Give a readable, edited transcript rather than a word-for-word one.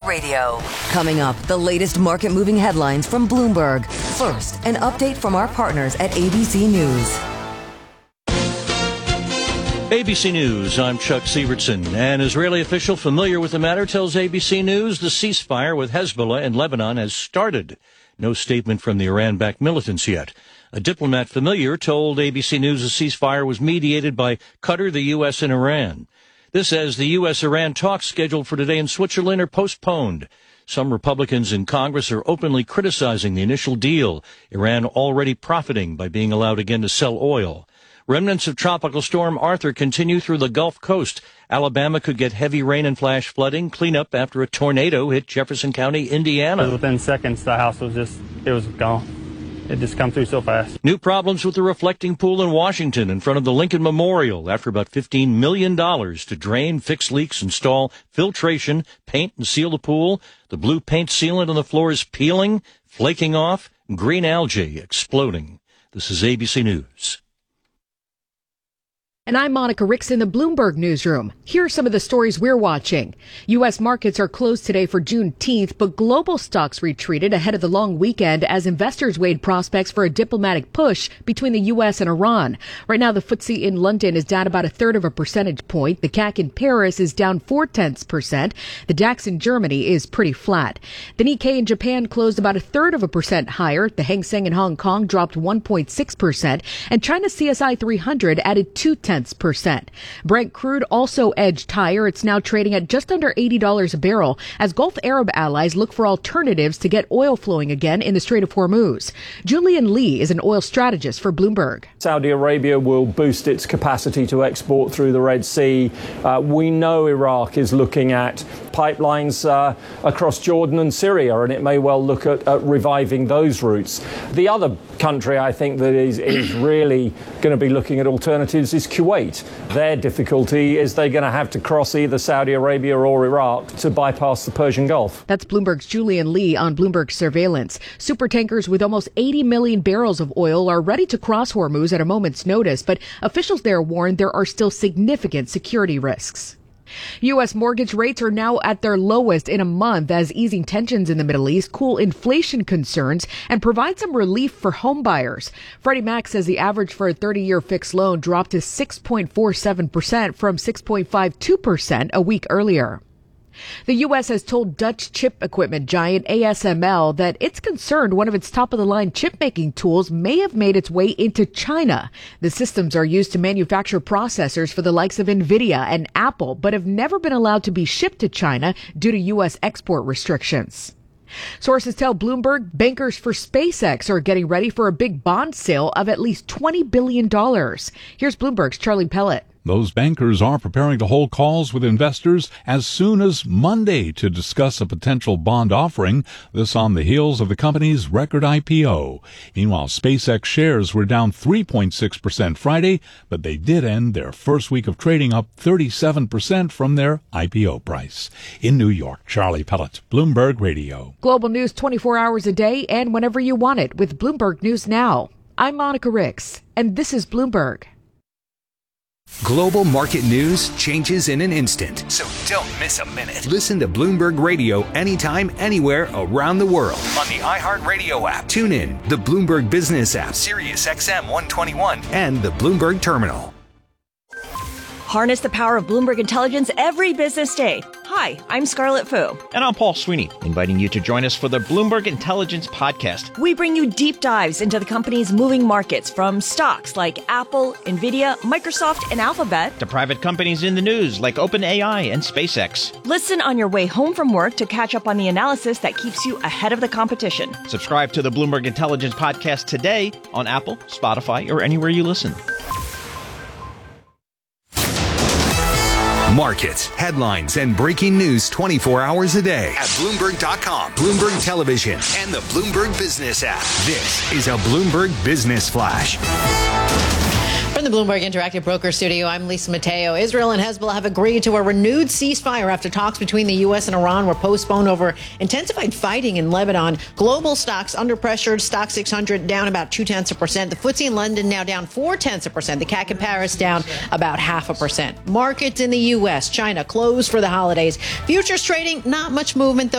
Radio. Coming up, the latest market-moving headlines from Bloomberg. First, an update from our partners at ABC News. ABC News, I'm Chuck Sievertson. An Israeli official familiar with the matter tells ABC News the ceasefire with Hezbollah in Lebanon has started. No statement from the Iran-backed militants yet. A diplomat familiar told ABC News the ceasefire was mediated by Qatar, the U.S., and Iran. This as the U.S.-Iran talks scheduled for today in Switzerland are postponed. Some Republicans in Congress are openly criticizing the initial deal, Iran already profiting by being allowed again to sell oil. Remnants of Tropical Storm Arthur continue through the Gulf Coast. Alabama could get heavy rain and flash flooding. Cleanup after a tornado hit Jefferson County, Indiana. Within seconds, the house was gone. It just come through so fast. New problems with the reflecting pool in Washington in front of the Lincoln Memorial after about $15 million to drain, fix leaks, install filtration, paint, and seal the pool. The blue paint sealant on the floor is peeling, flaking off, green algae exploding. This is ABC News. And I'm Monica Ricks in the Bloomberg Newsroom. Here are some of the stories we're watching. U.S. markets are closed today for Juneteenth, but global stocks retreated ahead of the long weekend as investors weighed prospects for a diplomatic push between the U.S. and Iran. Right now, the FTSE in London is down about 1/3 of a percentage point. The CAC in Paris is down 0.4%. The DAX in Germany is pretty flat. The Nikkei in Japan closed about 1/3% higher. The Hang Seng in Hong Kong dropped 1.6%. And China's CSI 300 added 0.2%. Brent crude also edged higher. It's now trading at just under $80 a barrel as Gulf Arab allies look for alternatives to get oil flowing again in the Strait of Hormuz. Julian Lee is an oil strategist for Bloomberg. Saudi Arabia will boost its capacity to export through the Red Sea. We know Iraq is looking at pipelines across Jordan and Syria, and it may well look at reviving those routes. The other country I think that is really going to be looking at alternatives is Kuwait. Their difficulty is they're going to have to cross either Saudi Arabia or Iraq to bypass the Persian Gulf. That's Bloomberg's Julian Lee on Bloomberg Surveillance. Supertankers with almost 80 million barrels of oil are ready to cross Hormuz at a moment's notice, but officials there warn there are still significant security risks. U.S. mortgage rates are now at their lowest in a month as easing tensions in the Middle East cool inflation concerns and provide some relief for home buyers. Freddie Mac says the average for a 30-year fixed loan dropped to 6.47% from 6.52% a week earlier. The U.S. has told Dutch chip equipment giant ASML that it's concerned one of its top-of-the-line chip-making tools may have made its way into China. The systems are used to manufacture processors for the likes of NVIDIA and Apple, but have never been allowed to be shipped to China due to U.S. export restrictions. Sources tell Bloomberg bankers for SpaceX are getting ready for a big bond sale of at least $20 billion. Here's Bloomberg's Charlie Pellet. Those bankers are preparing to hold calls with investors as soon as Monday to discuss a potential bond offering, this on the heels of the company's record IPO. Meanwhile, SpaceX shares were down 3.6% Friday, but they did end their first week of trading up 37% from their IPO price. In New York, Charlie Pellet, Bloomberg Radio. Global news 24 hours a day and whenever you want it with Bloomberg News Now. I'm Monica Ricks, and this is Bloomberg. Global market news changes in an instant, so don't miss a minute. Listen to Bloomberg Radio anytime, anywhere around the world on the iHeartRadio app. Tune in, the Bloomberg Business app, Sirius XM 121, and the Bloomberg Terminal. Harness the power of Bloomberg Intelligence every business day. Hi, I'm Scarlett Fu. And I'm Paul Sweeney, inviting you to join us for the Bloomberg Intelligence Podcast. We bring you deep dives into the company's moving markets, from stocks like Apple, NVIDIA, Microsoft, and Alphabet, to private companies in the news like OpenAI and SpaceX. Listen on your way home from work to catch up on the analysis that keeps you ahead of the competition. Subscribe to the Bloomberg Intelligence Podcast today on Apple, Spotify, or anywhere you listen. Markets, headlines, and breaking news 24 hours a day at Bloomberg.com, Bloomberg Television, and the Bloomberg Business app. This is a Bloomberg Business Flash. From the Bloomberg Interactive Broker Studio, I'm Lisa Mateo. Israel and Hezbollah have agreed to a renewed ceasefire after talks between the U.S. and Iran were postponed over intensified fighting in Lebanon. Global stocks under pressure. Stock 600 down about 0.2%. The FTSE in London now down 0.4%. The CAC in Paris down about 0.5%. Markets in the U.S., China closed for the holidays. Futures trading, not much movement, though.